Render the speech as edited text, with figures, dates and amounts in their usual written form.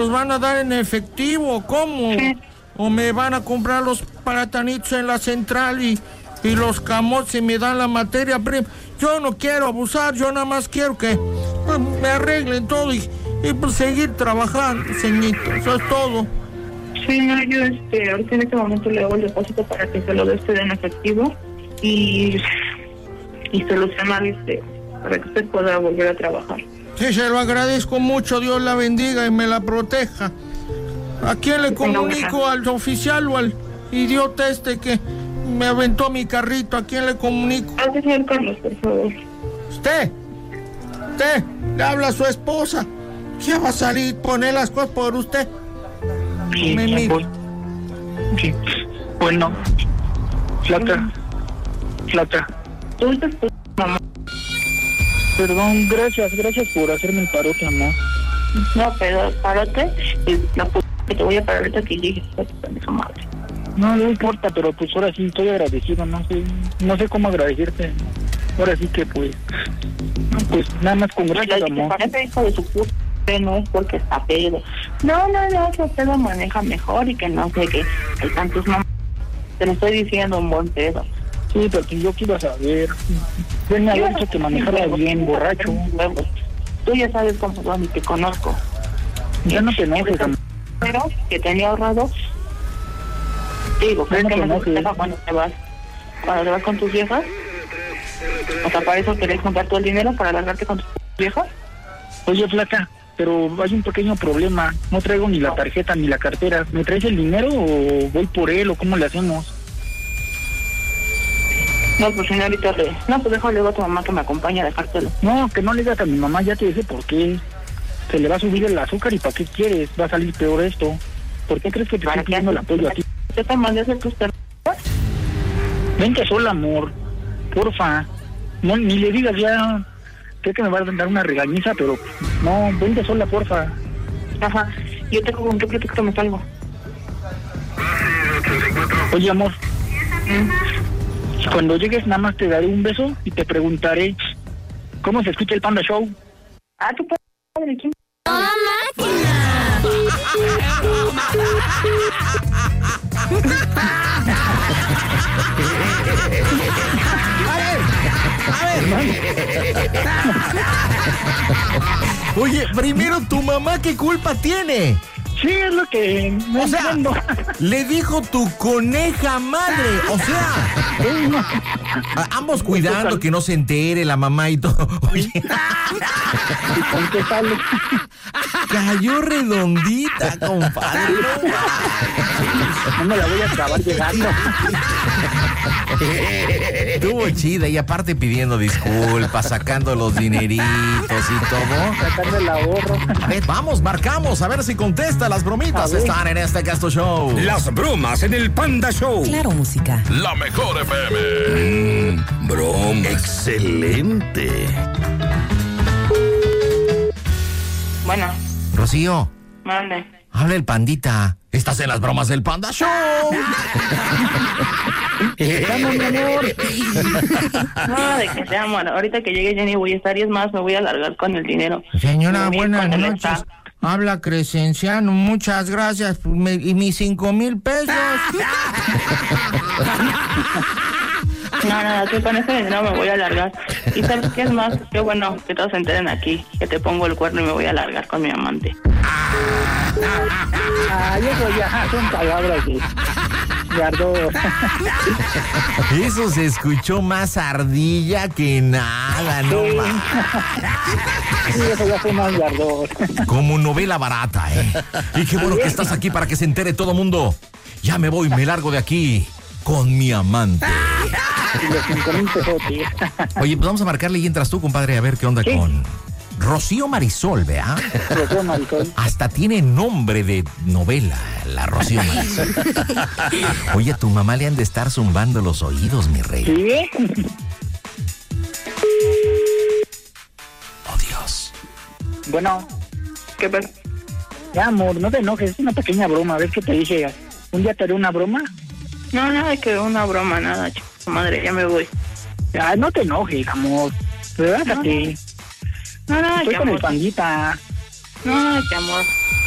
¿los van a dar en efectivo? ¿Cómo? Sí. ¿O me van a comprar los platanitos en la central y los camotes y me dan la materia prima? Yo no quiero abusar, yo nada más quiero que me arreglen todo y pues seguir trabajando, señorito, eso es todo. Sí, no, yo ahorita en este momento le hago el depósito para que se lo dé usted en efectivo y solucionar para que usted pueda volver a trabajar. Sí, se lo agradezco mucho, Dios la bendiga y me la proteja. ¿A quién le comunico? ¿Al oficial o al idiota que me aventó mi carrito? ¿A quién le comunico? Al señor Carlos, por favor. Usted, le habla a su esposa. ¿Qué va a salir? Poner las cosas por usted. Sí, sí. Bueno, Flaca. Tú estás mamá. Perdón, gracias por hacerme el parote, amor. No, pero parote es la que te voy a parar ahorita que llegues a tu madre. No importa, pero pues ahora sí estoy agradecido, no sé cómo agradecerte. Ahora sí que pues nada más con gracias, amor. Parece hijo de su puta, no es porque está pedo. No, que usted lo maneja mejor y que no sé qué. Hay tantos mamás. Te lo estoy diciendo un buen pedo. Sí, pero yo quiero saber. Ven a ver que manejara bien, borracho. Tú ya sabes cómo son y te conozco. Ya no te enojes, amor. Pero que tenía ahorrado. Digo, ¿crees que me deja cuando te vas con tus viejas? O sea, ¿para eso querés juntar todo el dinero para largarte con tus viejas? Oye, Flaca, pero hay un pequeño problema. No traigo ni la tarjeta ni la cartera. ¿Me traes el dinero o voy por él o cómo le hacemos? No, pues señorita, pues déjale a tu mamá que me acompañe a dejártelo. No, que no le digas a mi mamá, ya te dije por qué. Se le va a subir el azúcar y ¿para qué quieres? Va a salir peor esto. ¿Por qué crees que te estoy pidiendo el apoyo a ti? ¿Yo te mandé a hacer tus perros? Vente sola, amor. Porfa. No, ni le digas ya. Creo que me va a dar una regañiza, pero no, vente sola, porfa. Ajá. Yo tengo con qué pretexto me salgo. Oye, amor. Cuando llegues nada más te daré un beso y te preguntaré ¿cómo se escucha el Panda Show? Ah, tu padre, ¿quién? ¡Toda máquina! A ver. Oye, primero, ¿tu mamá qué culpa tiene? Sí, es lo que no entiendo. Le dijo tu coneja madre. O sea, ambos cuidando que no se entere la mamá y todo. Oye. ¿Y con qué sale? Cayó redondita, compadre. No me la voy a acabar llegando. Estuvo chida y aparte pidiendo disculpas, sacando los dineritos y todo. Sacando el ahorro. Vamos, marcamos, a ver si contesta. Las bromitas están en este Gasto Show. Las bromas en el Panda Show. Claro, música. La mejor FM. Broma. Excelente. Bueno. Rocío. Mande. Habla el pandita. Estás en las bromas del Panda Show. Estamos, mi amor. No, de que sea, amor. Ahorita que llegue Jenny voy a estar y es más, me voy a largar con el dinero. Señora, buenas noches. Habla Crescenciano, muchas gracias. ¿Y mis 5,000 pesos? No, tú con ese dinero me voy a largar. ¿Y sabes qué es más? Qué bueno que todos se enteren aquí, que te pongo el cuerno y me voy a largar con mi amante. Eso ya son palabras de ardor. Eso se escuchó más ardilla que nada, no más. Sí, eso ya fue más de ardor. Como novela barata, Y qué bueno que estás aquí para que se entere todo mundo. Ya me voy, me largo de aquí con mi amante. Los 5,000 pesos, tío. Oye, pues vamos a marcarle y entras tú, compadre, a ver qué onda con Rocío Marisol, ¿vea? Rocío Marisol. Hasta tiene nombre de novela, la Rocío Marisol. Oye, a tu mamá le han de estar zumbando los oídos, mi rey. ¿Sí? Oh, Dios. Bueno. ¿Qué pasa? Ya, amor, no te enojes, es una pequeña broma. ¿Ves que te dije? ¿Un día te haré una broma? No, nada que una broma, nada, chico. Madre, ya me voy. Ya, no te enojes, amor. Relájate. No, Estoy que con amor. el pandita. No, que amor.